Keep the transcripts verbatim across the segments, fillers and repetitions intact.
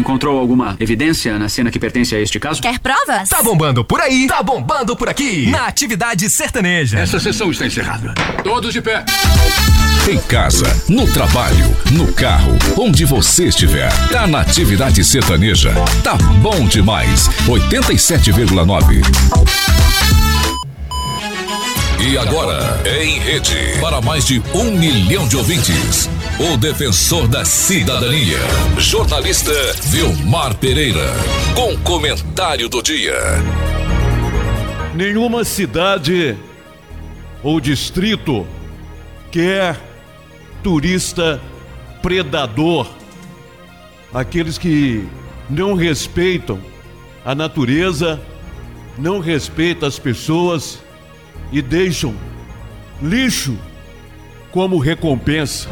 encontrou alguma evidência na cena que pertence a este caso? Quer provas? Tá bombando por aí, tá bombando por aqui. Na Atividade Sertaneja. Essa sessão está encerrada. Todos de pé. Em casa, no trabalho, no carro, onde você estiver. Tá na Atividade Sertaneja. Tá bom demais. oitenta e sete vírgula nove. E agora, é em rede, para mais de um milhão de ouvintes, o defensor da cidadania, jornalista Vilmar Pereira, com comentário do dia. Nenhuma cidade ou distrito quer turista predador, aqueles que não respeitam a natureza, não respeitam as pessoas e deixam lixo como recompensa.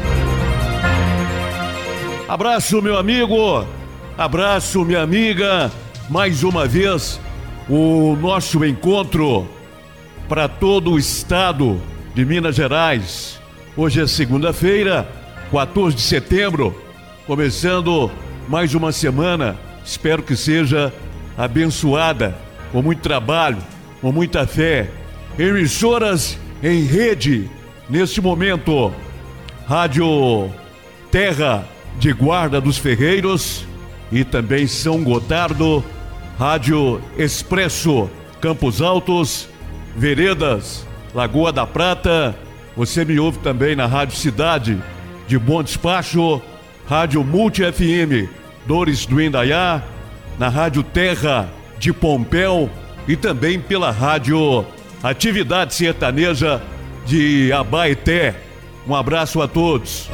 Abraço, meu amigo, abraço, minha amiga, mais uma vez o nosso encontro para todo o estado de Minas Gerais. Hoje é segunda-feira, quatorze de setembro, começando mais uma semana, espero que seja abençoada, com muito trabalho, com muita fé. Emissoras em rede, neste momento, Rádio Terra de Guarda dos Ferreiros e também São Gotardo, Rádio Expresso Campos Altos, Veredas, Lagoa da Prata. Você me ouve também na Rádio Cidade de Bom Despacho, Rádio Multi F M Dores do Indaiá, na Rádio Terra de Pompéu e também pela Rádio Atividade Sertaneja de Abaeté. Um abraço a todos.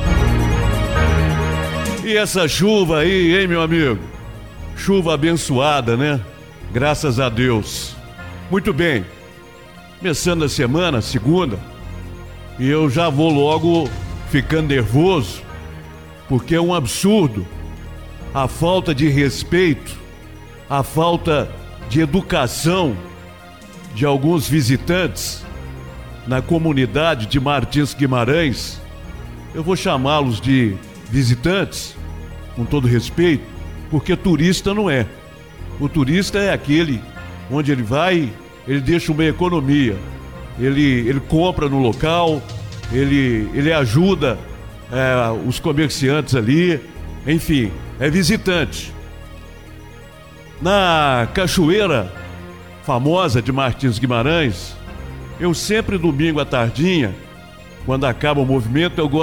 E essa chuva aí, hein, meu amigo? Chuva abençoada, né? Graças a Deus. Muito bem. Começando a semana, segunda, e eu já vou logo ficando nervoso, porque é um absurdo a falta de respeito, a falta de educação de alguns visitantes na comunidade de Martins Guimarães. Eu vou chamá-los de visitantes, com todo respeito, porque turista não é. O turista é aquele onde ele vai, ele deixa uma economia, ele, ele compra no local, ele, ele ajuda é, os comerciantes ali, enfim, é visitante. Na cachoeira famosa de Martins Guimarães, eu sempre domingo à tardinha, quando acaba o movimento, eu gosto